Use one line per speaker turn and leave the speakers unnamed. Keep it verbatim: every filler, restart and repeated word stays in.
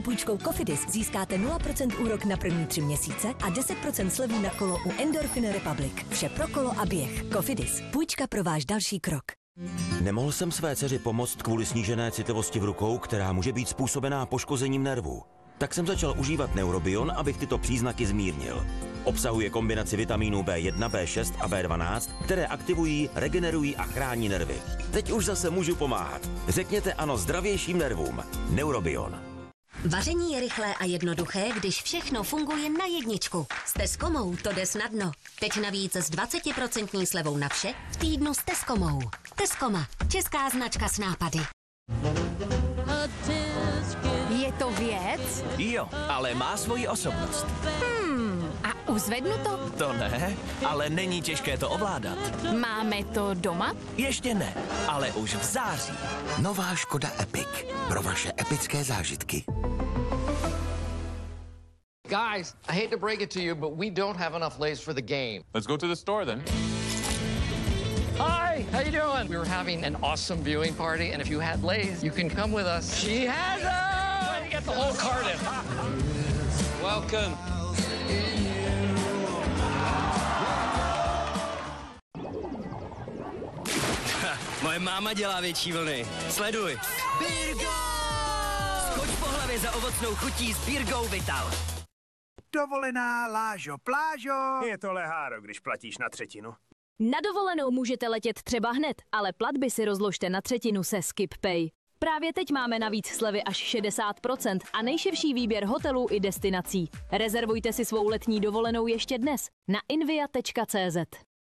půjčkou Cofidis získáte nula procent úrok na první tři měsíce a deset procent slevu na kolo u Endorphin Republic. Vše pro kolo a běh. Cofidis. Půjčka pro váš další krok.
Nemohl jsem své dceři pomoct kvůli snížené citlivosti v rukou, která může být způsobená poškozením nervů. Tak jsem začal užívat Neurobion, abych tyto příznaky zmírnil. Obsahuje kombinaci vitamínů B jedna, B šest a B dvanáct, které aktivují, regenerují a chrání nervy. Teď už zase můžu pomáhat. Řekněte ano zdravějším nervům. Neurobion.
Vaření je rychlé a jednoduché, když všechno funguje na jedničku. S Tescomou to jde snadno. Teď navíc s dvacet procent slevou na vše v týdnu s Tescomou. Tescoma, česká značka s nápady.
Je to věc?
Jo, ale má svoji osobnost.
Hmm, a uzvednu to?
To ne, ale není těžké to ovládat.
Máme to doma?
Ještě ne, ale už v září.
Nová Škoda Epic. Pro vaše epické zážitky.
Guys, I hate to break it to you, but we don't have enough Lay's for the game.
Let's go to the store then.
Hi, how you doing? We were having an awesome viewing party, and if you had Lay's, you can come with us. She has them! Way to get the whole carton. Welcome.
Moje máma dělá větší vlny. Sleduj. Birgo! Skoč po hlavě za ovocnou chutí s Birgou Vital.
Dovolená, Lážo, plážo. Je to leháro, když platíš na třetinu.
Na dovolenou můžete letět třeba hned, ale platby si rozložte na třetinu se SkipPay. Právě teď máme navíc slevy až šedesát procent a nejširší výběr hotelů i destinací. Rezervujte si svou letní dovolenou ještě dnes na invia tečka cé zet.